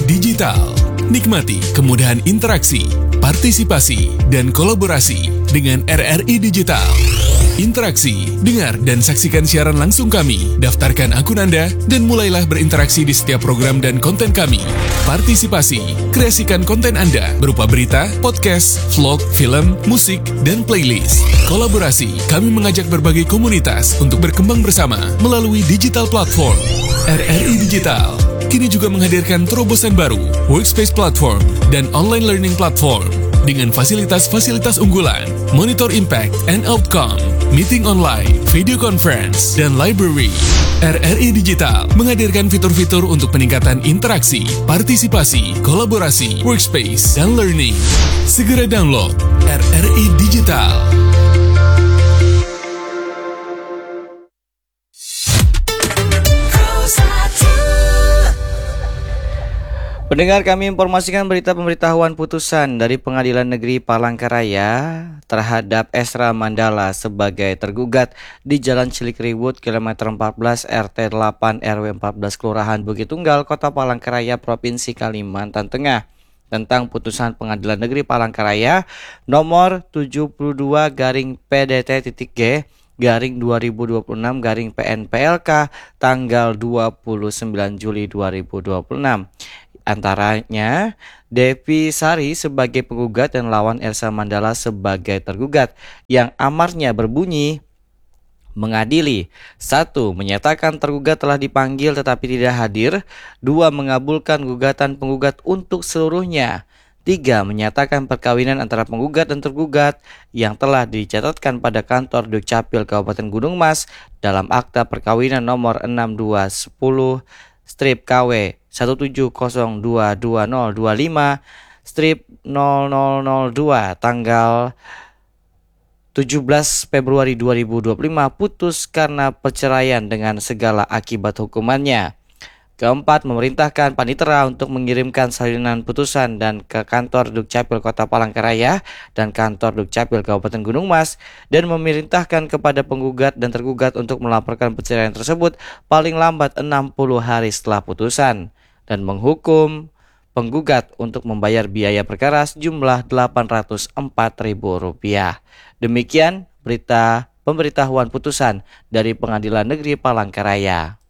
Digital. Nikmati kemudahan interaksi, partisipasi, dan kolaborasi dengan RRI Digital. Interaksi, dengar dan saksikan siaran langsung kami, daftarkan akun Anda, dan mulailah berinteraksi di setiap program dan konten kami. Partisipasi, kreasikan konten Anda berupa berita, podcast, vlog, film, musik, dan playlist. Kolaborasi, kami mengajak berbagai komunitas untuk berkembang bersama melalui digital platform. RRI Digital kini juga menghadirkan terobosan baru, workspace platform, dan online learning platform dengan fasilitas-fasilitas unggulan, monitor impact and outcome, meeting online, video conference, dan library. RRI Digital menghadirkan fitur-fitur untuk peningkatan interaksi, partisipasi, kolaborasi, workspace, dan learning. Segera download RRI Digital. Pendengar, kami informasikan berita pemberitahuan putusan dari Pengadilan Negeri Palangkaraya terhadap Esra Mandala sebagai tergugat di Jalan Cilikriwut kilometer 14 RT 8 RW 14 Kelurahan Bukit Tunggal, Kota Palangkaraya, Provinsi Kalimantan Tengah tentang putusan Pengadilan Negeri Palangkaraya nomor 72/PDT.G garing 2026 garing PNPLK tanggal 29 Juli 2026. Antaranya Devi Sari sebagai penggugat dan lawan Esra Mandala sebagai tergugat yang amarnya berbunyi mengadili: 1. Menyatakan tergugat telah dipanggil tetapi tidak hadir. 2. Mengabulkan gugatan penggugat untuk seluruhnya. 3. Menyatakan perkawinan antara penggugat dan tergugat yang telah dicatatkan pada kantor Dukcapil Kabupaten Gunung Mas dalam akta perkawinan nomor 6210/KW 170220025/0002 tanggal 17 Februari 2025 putus karena perceraian dengan segala akibat hukumannya. Keempat, memerintahkan panitera untuk mengirimkan salinan putusan dan ke kantor Dukcapil Kota Palangkaraya dan kantor Dukcapil Kabupaten Gunung Mas, dan memerintahkan kepada penggugat dan tergugat untuk melaporkan perceraian tersebut paling lambat 60 hari setelah putusan, dan menghukum penggugat untuk membayar biaya perkara sejumlah Rp804.000. Demikian berita pemberitahuan putusan dari Pengadilan Negeri Palangkaraya.